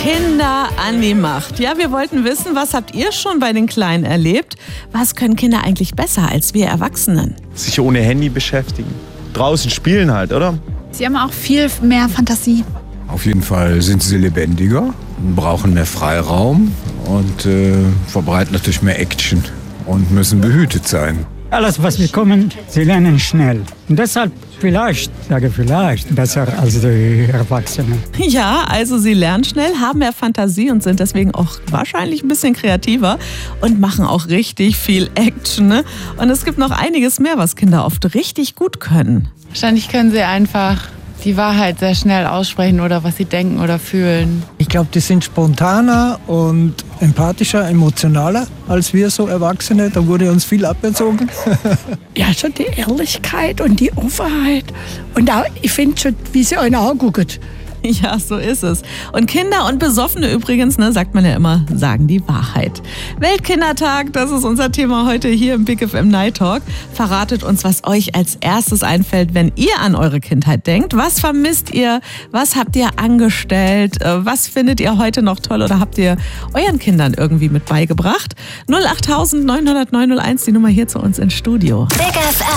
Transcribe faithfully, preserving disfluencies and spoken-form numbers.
Kinder an die Macht. Ja, wir wollten wissen, was habt ihr schon bei den Kleinen erlebt? Was können Kinder eigentlich besser als wir Erwachsenen? Sich ohne Handy beschäftigen. Draußen spielen halt, oder? Sie haben auch viel mehr Fantasie. Auf jeden Fall sind sie lebendiger, brauchen mehr Freiraum und äh, verbreiten natürlich mehr Action und müssen behütet sein. Alles, was wir kommen, sie lernen schnell. Und deshalb vielleicht, sage vielleicht, besser als die Erwachsenen. Ja, also sie lernen schnell, haben mehr Fantasie und sind deswegen auch wahrscheinlich ein bisschen kreativer und machen auch richtig viel Action. Ne? Und es gibt noch einiges mehr, was Kinder oft richtig gut können. Wahrscheinlich können sie einfach die Wahrheit sehr schnell aussprechen oder was sie denken oder fühlen. Ich glaube, die sind spontaner und empathischer, emotionaler als wir so Erwachsene. Da wurde uns viel aberzogen. Ja, schon die Ehrlichkeit und die Offenheit. Und auch, ich finde schon, wie sie einen angucken. Ja, so ist es. Und Kinder und Besoffene übrigens, ne, sagt man ja immer, sagen die Wahrheit. Weltkindertag, das ist unser Thema heute hier im Big F M Night Talk. Verratet uns, was euch als erstes einfällt, wenn ihr an eure Kindheit denkt. Was vermisst ihr? Was habt ihr angestellt? Was findet ihr heute noch toll oder habt ihr euren Kindern irgendwie mit beigebracht? null acht neun null null neun null eins, die Nummer hier zu uns ins Studio. Big F M.